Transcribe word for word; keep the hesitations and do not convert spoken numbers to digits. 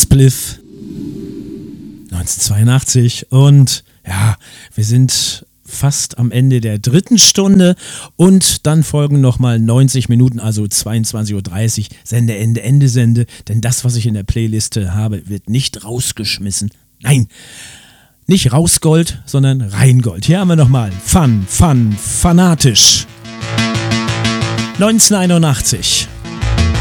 Spliff neunzehnhundertzweiundachtzig und ja, wir sind fast am Ende der dritten Stunde und dann folgen nochmal neunzig Minuten, also zweiundzwanzig Uhr dreißig, Sendeende, Ende Sende, denn das, was ich in der Playliste habe, wird nicht rausgeschmissen. Nein, nicht Rausgold, sondern Reingold. Hier haben wir nochmal Fun, Fun, Fanatisch. neunzehnhunderteinundachtzig.